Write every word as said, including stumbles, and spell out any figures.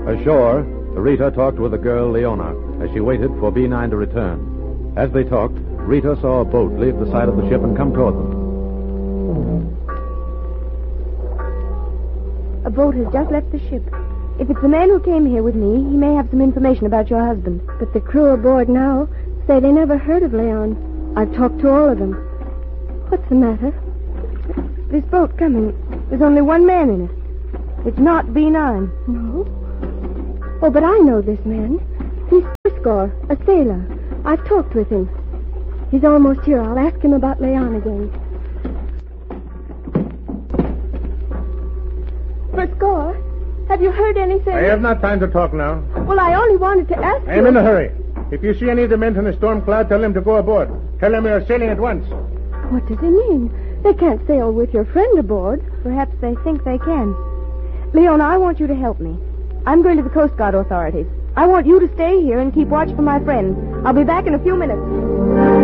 Ashore, Rita talked with the girl, Leona, as she waited for B nine to return. As they talked, Rita saw a boat leave the side of the ship and come toward them. A boat has just left the ship. If it's the man who came here with me, he may have some information about your husband. But the crew aboard now say they never heard of Leon. I've talked to all of them. What's the matter? This boat coming, there's only one man in it. It's not B nine. No? Oh, but I know this man. He's Friscore, a sailor. I've talked with him. He's almost here. I'll ask him about Leon again. Friscore, have you heard anything? I have not time to talk now. Well, I only wanted to ask I you... am in a hurry. If you see any of the men from the storm cloud, tell them to go aboard. Tell them we are sailing at once. What does he mean? They can't sail with your friend aboard. Perhaps they think they can. Leona, I want you to help me. I'm going to the Coast Guard authorities. I want you to stay here and keep watch for my friend. I'll be back in a few minutes.